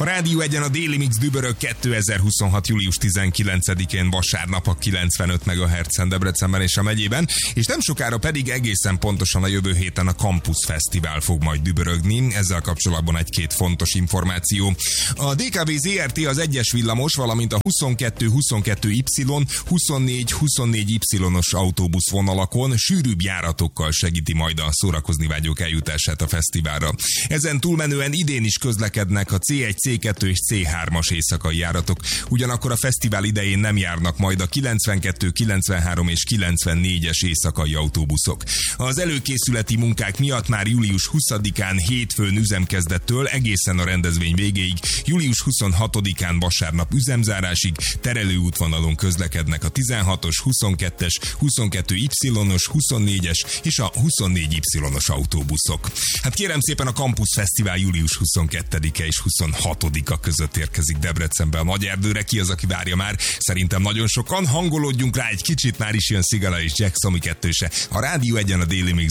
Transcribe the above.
A Rádió Egyen a Déli Mix dübörög 2026. július 19-én vasárnap a 95 MHz-en Debrecenben és a megyében, és nem sokára pedig egészen pontosan a jövő héten a Campus Fesztivál fog majd dübörögni. Ezzel kapcsolatban egy-két fontos információ. A DKV ZRT az 1-es villamos, valamint a 22-22Y, 24-24Y-os autóbuszvonalakon sűrűbb járatokkal segíti majd a szórakozni vágyók eljutását a fesztiválra. Ezen túlmenően idén is közlekednek a C1, C2 és C3-as éjszakai járatok, ugyanakkor a fesztivál idején nem járnak majd a 92, 93 és 94-es éjszakai autóbuszok. Az előkészületi munkák miatt már július 20-án hétfőn üzemkezdettől egészen a rendezvény végéig, július 26-án vasárnap üzemzárásig terelőútvonalon közlekednek a 16-os, 22-es, 22Y-os, 24-es és a 24Y-os autóbuszok. Hát kérem szépen, a Campus Fesztivál július 22-e és 26-a között érkezik Debrecenbe a Nagyerdőre. Ki az, aki várja már? Szerintem nagyon sokan. Hangolódjunk rá egy kicsit, már is jön Szigala és Jack Somi kettőse. A Rádió Egyen a Déli Mix